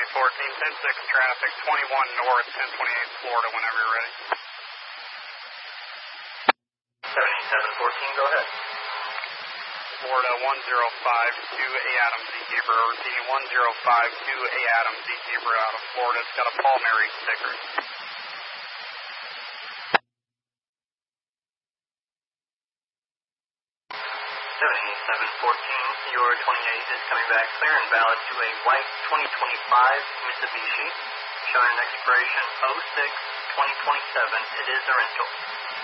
10-6 traffic, 21 north, 1028 Florida, whenever you're ready. 7714, go ahead. Florida 1052A Adams Z Zebra, repeating 1052A Adams Z Zebra out of Florida. It's got a Paul Mary sticker. 7714, your 28 is coming back clear and valid to a white 2025 Mitsubishi, showing an expiration 06-2027. It is a rental.